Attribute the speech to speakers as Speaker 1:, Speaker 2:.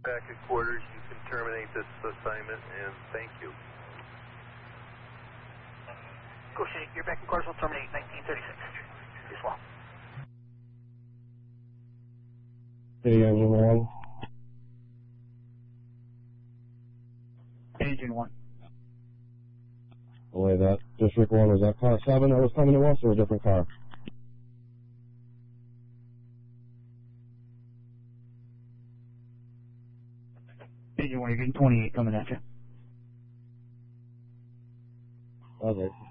Speaker 1: Back at quarters, you can terminate this assignment, and thank you.
Speaker 2: Go Shane, you're back in quarters, will terminate 1936. Be swap.
Speaker 3: Hey, Engine 1.
Speaker 2: Engine 1.
Speaker 3: Away that. District 1, was that car 7 that was coming to us, or a different car?
Speaker 2: Engine 1, you're getting 28 coming at you.
Speaker 3: Okay.